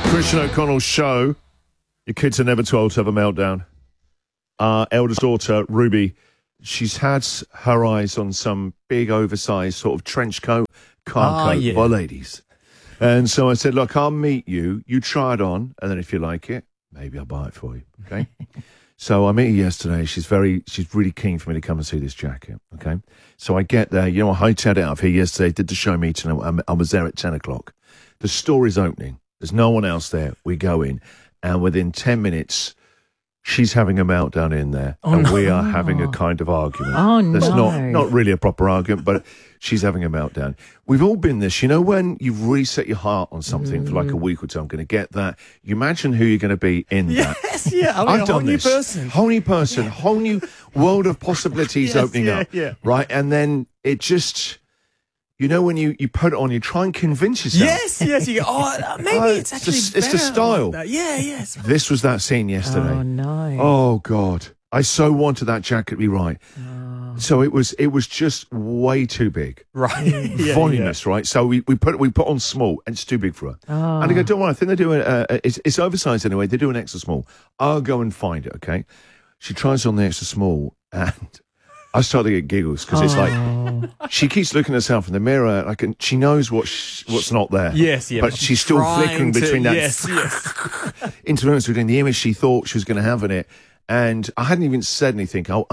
Christian O'Connell show. Your kids are never too old to have a meltdown. Our eldest daughter, Ruby, she's had her eyes on some big, oversized sort of trench coat, car coat for ladies. And so I said, look, I'll meet you. You try it on, and then if you like it, maybe I'll buy it for you, okay? So I met her yesterday. She's really keen for me to come and see this jacket, okay? So I get there. You know, I hightailed it out of here yesterday, did the show meeting. I was there at 10 o'clock. The store is opening. There's no one else there. We go in, and within 10 minutes, she's having a meltdown in there, and we are having a kind of argument. Oh, no. That's not really a proper argument, but she's having a meltdown. We've all been this. You know, when you've really set your heart on something for like a week or two, I'm going to get that. You imagine who you're going to be in that. Yes, yeah. I mean, I've done this. Whole new person, whole new world of possibilities opening up. Yeah. Right? And then it just... You know, when you put it on, you try and convince yourself. Yes. You go, maybe it's actually it's the style. Like yes. This was that scene yesterday. Oh, no. Oh, God. I so wanted that jacket to be right. Oh. So it was just way too big. Right. Voluminous, right? So we put on small, and it's too big for her. Oh. And I go, don't worry, I think they're doing, it's oversized anyway. They do an extra small. I'll go and find it, okay? She tries on the extra small, and... I started to get giggles because it's like she keeps looking at herself in the mirror, like, and she knows what's not there. Yes, yeah. But she's still flickering between that interference between the image she thought she was going to have in it, and I hadn't even said anything. I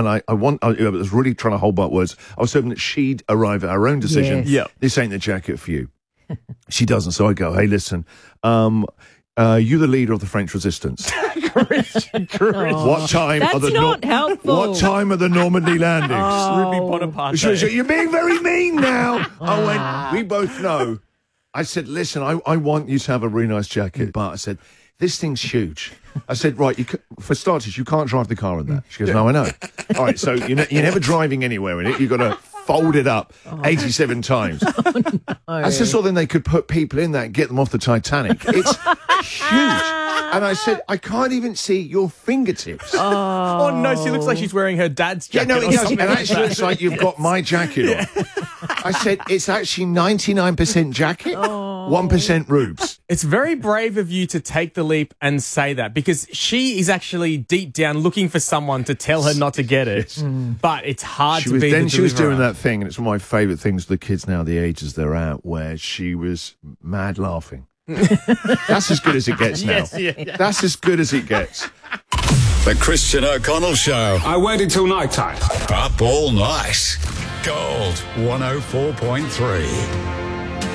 was really trying to hold back words. I was hoping that she'd arrive at her own decision. Yes. Yeah. This ain't the jacket for you. She doesn't, so I go, hey, listen, you're the leader of the French resistance. What time That's are the not helpful. What time are the Normandy landings? Ruby Bonaparte. You're being very mean now. I went, we both know. I said, listen, I want you to have a really nice jacket, but I said, this thing's huge. I said, right, for starters, you can't drive the car in that. She goes, no, I know. All right, so you're never driving anywhere in it. You've got to fold it up 87 times. I said, so then they could put people in that and get them off the Titanic. It's huge. And I said, I can't even see your fingertips. Oh, no, she looks like she's wearing her dad's jacket. Yeah, no, it does. And actually looks like you've got my jacket on. I said, it's actually 99% jacket, 1% rubes. It's very brave of you to take the leap and say that, because she is actually deep down looking for someone to tell her not to get it. But it's hard to be the deliverer. She was doing that thing, and it's one of my favourite things for the kids now, the ages they're at, where she was mad laughing. That's as good as it gets now. Yes. That's as good as it gets. The Christian O'Connell Show. I waited till night time. Up all night. Gold 104.3.